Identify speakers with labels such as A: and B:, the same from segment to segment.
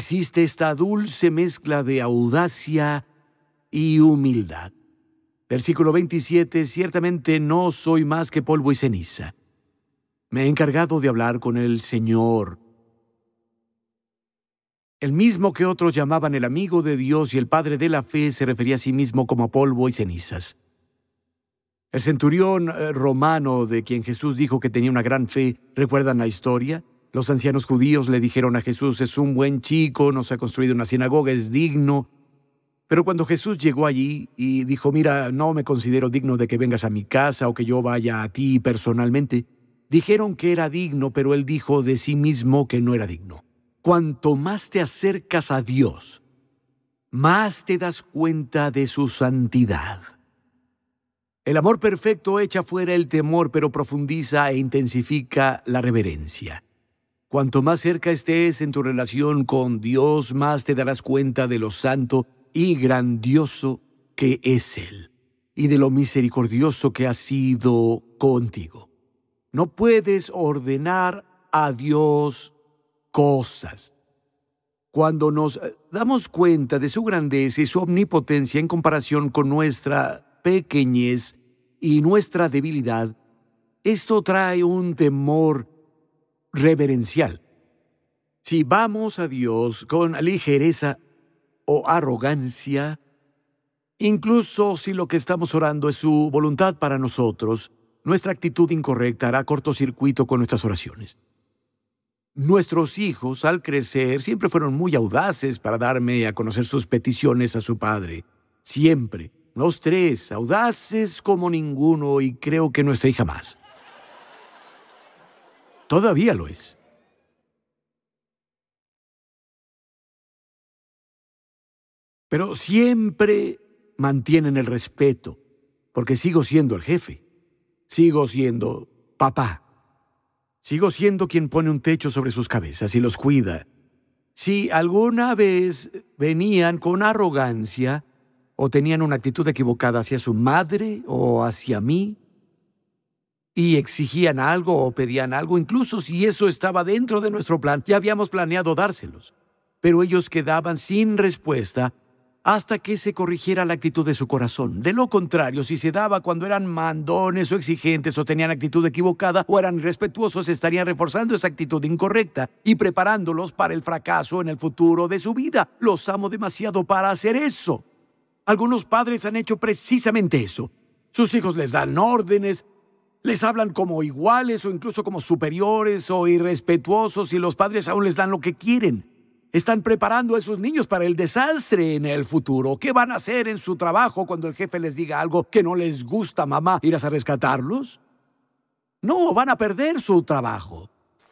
A: existe esta dulce mezcla de audacia y humildad. Versículo 27, ciertamente no soy más que polvo y ceniza. Me he encargado de hablar con el Señor, el mismo que otros llamaban el amigo de Dios y el padre de la fe, se refería a sí mismo como polvo y cenizas. El centurión romano de quien Jesús dijo que tenía una gran fe, ¿recuerdan la historia? Los ancianos judíos le dijeron a Jesús: es un buen chico, nos ha construido una sinagoga, es digno. Pero cuando Jesús llegó allí y dijo: mira, no me considero digno de que vengas a mi casa o que yo vaya a ti personalmente, dijeron que era digno, pero él dijo de sí mismo que no era digno. Cuanto más te acercas a Dios, más te das cuenta de su santidad. El amor perfecto echa fuera el temor, pero profundiza e intensifica la reverencia. Cuanto más cerca estés en tu relación con Dios, más te darás cuenta de lo santo y grandioso que es Él, y de lo misericordioso que ha sido contigo. No puedes ordenar a Dios cosas. Cuando nos damos cuenta de su grandeza y su omnipotencia en comparación con nuestra pequeñez y nuestra debilidad, esto trae un temor reverencial. Si vamos a Dios con ligereza o arrogancia, incluso si lo que estamos orando es su voluntad para nosotros, nuestra actitud incorrecta hará cortocircuito con nuestras oraciones. Nuestros hijos, al crecer, siempre fueron muy audaces para darme a conocer sus peticiones a su padre. Siempre. Los tres, audaces como ninguno, y creo que nuestra hija más. Todavía lo es. Pero siempre mantienen el respeto, porque sigo siendo el jefe. Sigo siendo papá. Sigo siendo quien pone un techo sobre sus cabezas y los cuida. Si alguna vez venían con arrogancia o tenían una actitud equivocada hacia su madre o hacia mí, y exigían algo o pedían algo, incluso si eso estaba dentro de nuestro plan, ya habíamos planeado dárselos. Pero ellos quedaban sin respuesta hasta que se corrigiera la actitud de su corazón. De lo contrario, si se daba cuando eran mandones o exigentes o tenían actitud equivocada o eran irrespetuosos, estarían reforzando esa actitud incorrecta y preparándolos para el fracaso en el futuro de su vida. Los amo demasiado para hacer eso. Algunos padres han hecho precisamente eso. Sus hijos les dan órdenes, les hablan como iguales o incluso como superiores o irrespetuosos, y los padres aún les dan lo que quieren. Están preparando a esos niños para el desastre en el futuro. ¿Qué van a hacer en su trabajo cuando el jefe les diga algo que no les gusta, mamá? ¿Irás a rescatarlos? No, van a perder su trabajo.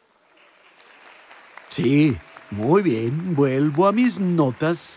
A: Sí, muy bien. Vuelvo a mis notas.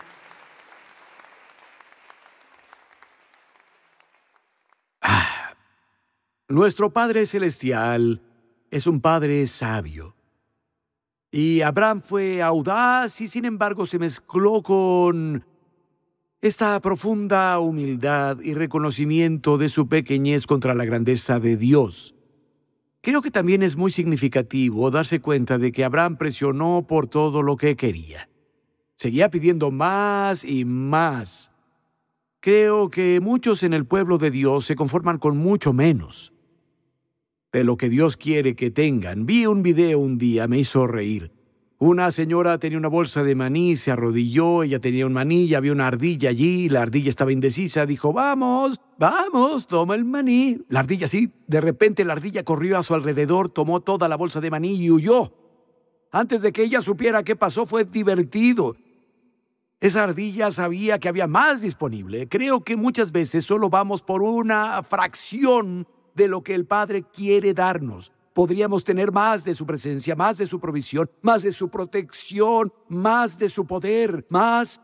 A: Nuestro Padre Celestial es un Padre sabio. Y Abraham fue audaz y sin embargo se mezcló con esta profunda humildad y reconocimiento de su pequeñez contra la grandeza de Dios. Creo que también es muy significativo darse cuenta de que Abraham presionó por todo lo que quería. Seguía pidiendo más y más. Creo que muchos en el pueblo de Dios se conforman con mucho menos de lo que Dios quiere que tengan. Vi un video un día, me hizo reír. Una señora tenía una bolsa de maní, se arrodilló, ella tenía un maní y había una ardilla allí, la ardilla estaba indecisa, dijo: vamos, toma el maní. La ardilla sí, de repente la ardilla corrió a su alrededor, tomó toda la bolsa de maní y huyó. Antes de que ella supiera qué pasó, fue divertido. Esa ardilla sabía que había más disponible. Creo que muchas veces solo vamos por una fracción de lo que el Padre quiere darnos. Podríamos tener más de su presencia, más de su provisión, más de su protección, más de su poder, más.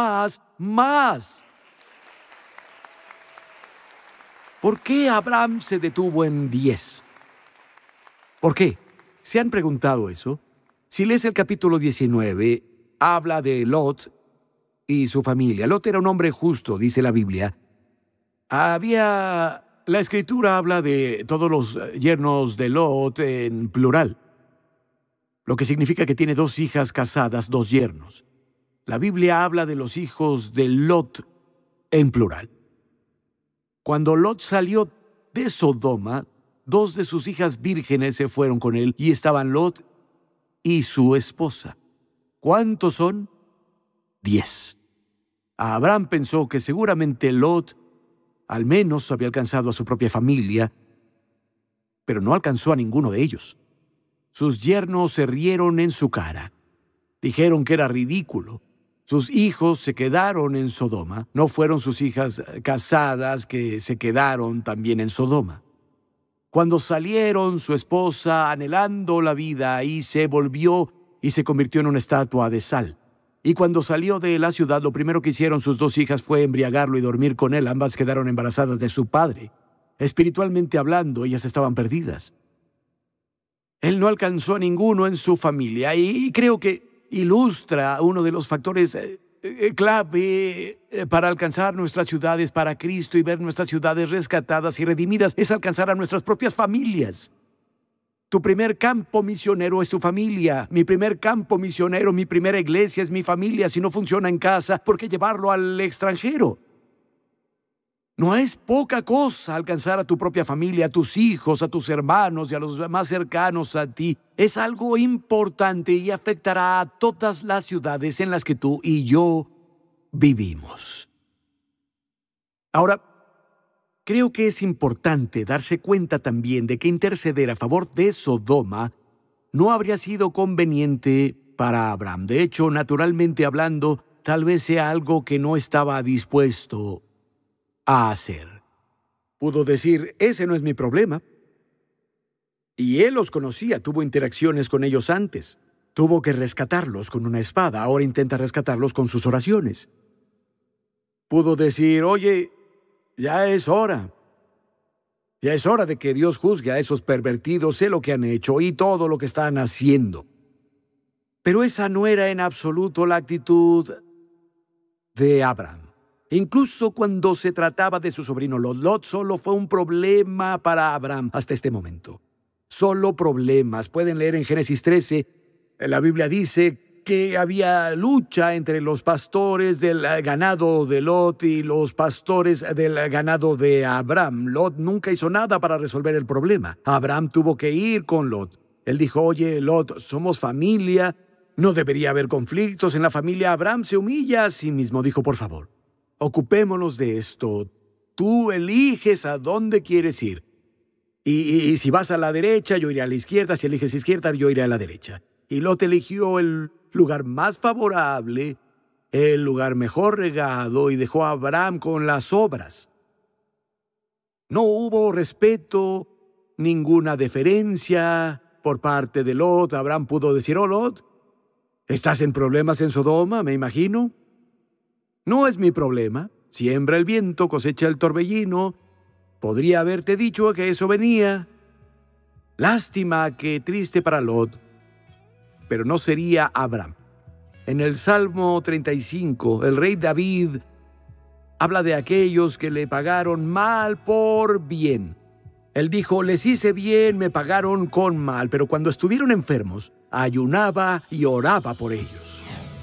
A: ¿Por qué Abraham se detuvo en 10? ¿Por qué? ¿Se han preguntado eso? Si lees el capítulo 19, habla de Lot y su familia. Lot era un hombre justo, dice la Biblia. La Escritura habla de todos los yernos de Lot en plural, lo que significa que tiene 2 hijas casadas, 2 yernos. La Biblia habla de los hijos de Lot en plural. Cuando Lot salió de Sodoma, 2 de sus hijas vírgenes se fueron con él y estaban Lot y su esposa. ¿Cuántos son? 10. Abraham pensó que seguramente Lot al menos había alcanzado a su propia familia, pero no alcanzó a ninguno de ellos. Sus yernos se rieron en su cara. Dijeron que era ridículo. Sus hijos se quedaron en Sodoma. No fueron sus hijas casadas que se quedaron también en Sodoma. Cuando salieron, su esposa, anhelando la vida, ahí se volvió y se convirtió en una estatua de sal. Y cuando salió de la ciudad, lo primero que hicieron sus 2 hijas fue embriagarlo y dormir con él. Ambas quedaron embarazadas de su padre. Espiritualmente hablando, ellas estaban perdidas. Él no alcanzó a ninguno en su familia y creo que ilustra uno de los factores clave para alcanzar nuestras ciudades para Cristo y ver nuestras ciudades rescatadas y redimidas es alcanzar a nuestras propias familias. Tu primer campo misionero es tu familia. Mi primer campo misionero, mi primera iglesia es mi familia. Si no funciona en casa, ¿por qué llevarlo al extranjero? No es poca cosa alcanzar a tu propia familia, a tus hijos, a tus hermanos y a los más cercanos a ti. Es algo importante y afectará a todas las ciudades en las que tú y yo vivimos. Ahora, creo que es importante darse cuenta también de que interceder a favor de Sodoma no habría sido conveniente para Abraham. De hecho, naturalmente hablando, tal vez sea algo que no estaba dispuesto a hacer. Pudo decir, ese no es mi problema. Y él los conocía, tuvo interacciones con ellos antes. Tuvo que rescatarlos con una espada, ahora intenta rescatarlos con sus oraciones. Pudo decir, oye, ya es hora. Ya es hora de que Dios juzgue a esos pervertidos, sé lo que han hecho y todo lo que están haciendo. Pero esa no era en absoluto la actitud de Abraham. Incluso cuando se trataba de su sobrino Lot, Lot solo fue un problema para Abraham hasta este momento. Solo problemas. Pueden leer en Génesis 13, la Biblia dice que había lucha entre los pastores del ganado de Lot y los pastores del ganado de Abraham. Lot nunca hizo nada para resolver el problema. Abraham tuvo que ir con Lot. Él dijo, oye, Lot, somos familia, no debería haber conflictos en la familia. Abraham se humilla a sí mismo, dijo, por favor, ocupémonos de esto. Tú eliges a dónde quieres ir. Y si vas a la derecha, yo iré a la izquierda. Si eliges izquierda, yo iré a la derecha. Y Lot eligió el lugar más favorable, el lugar mejor regado, y dejó a Abraham con las obras. No hubo respeto, ninguna deferencia por parte de Lot. Abraham pudo decir, oh Lot, ¿estás en problemas en Sodoma, me imagino? No es mi problema. Siembra el viento, cosecha el torbellino. Podría haberte dicho que eso venía. Lástima, que triste para Lot. Pero no sería Abraham. En el Salmo 35, el rey David habla de aquellos que le pagaron mal por bien. Él dijo, les hice bien, me pagaron con mal, pero cuando estuvieron enfermos, ayunaba y oraba por ellos.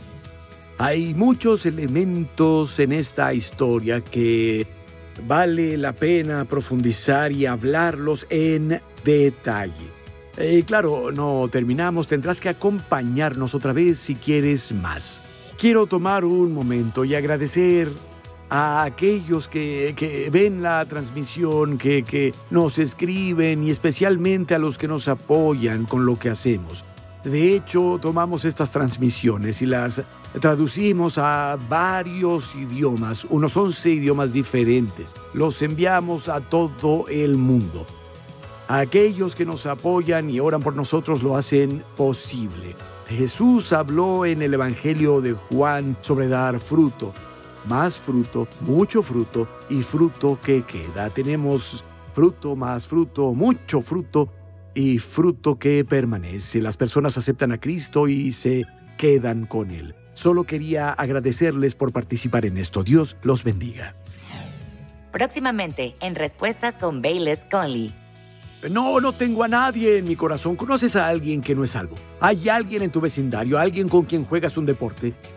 A: Hay muchos elementos en esta historia que vale la pena profundizar y hablarlos en detalle. Claro, no terminamos, tendrás que acompañarnos otra vez si quieres más. Quiero tomar un momento y agradecer a aquellos que ven la transmisión, que nos escriben y especialmente a los que nos apoyan con lo que hacemos. De hecho, tomamos estas transmisiones y las traducimos a varios idiomas, unos 11 idiomas diferentes. Los enviamos a todo el mundo. Aquellos que nos apoyan y oran por nosotros lo hacen posible. Jesús habló en el Evangelio de Juan sobre dar fruto. Más fruto, mucho fruto y fruto que queda. Tenemos fruto, más fruto, mucho fruto y fruto que permanece. Las personas aceptan a Cristo y se quedan con Él. Solo quería agradecerles por participar en esto. Dios los bendiga.
B: Próximamente, en Respuestas con Bayless Conley.
A: No tengo a nadie en mi corazón. ¿Conoces a alguien que no es salvo? ¿Hay alguien en tu vecindario, alguien con quien juegas un deporte?